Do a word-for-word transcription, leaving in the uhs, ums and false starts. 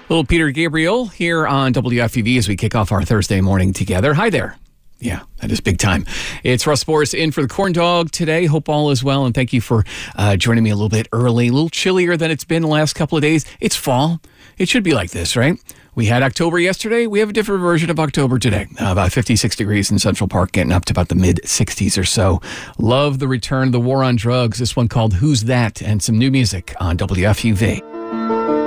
Little Peter Gabriel here on W F U V as we kick off our Thursday morning together. Hi there. Yeah, that is big time. It's Russ Boris in for the Corn Dog today. Hope all is well, and thank you for uh, joining me a little bit early. A little chillier than it's been the last couple of days. It's fall. It should be like this, right? We had October yesterday. We have a different version of October today. Uh, about fifty-six degrees in Central Park, getting up to about the mid sixties or so. Love the return of the war on drugs. This one called Who's That? And some new music on W F U V.